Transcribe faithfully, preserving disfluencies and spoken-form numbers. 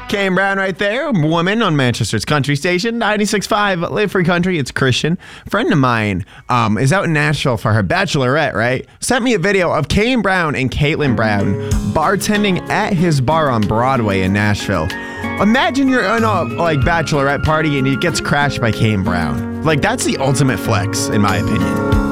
Kane Brown right there, woman on Manchester's country station, ninety-six point five, Live Free Country. It's Christian. Friend of mine um, is out in Nashville for her bachelorette, right? Sent me a video of Kane Brown and Caitlin Brown bartending at his bar on Broadway in Nashville. Imagine you're in a like bachelorette party and it gets crashed by Kane Brown. Like, that's the ultimate flex, in my opinion.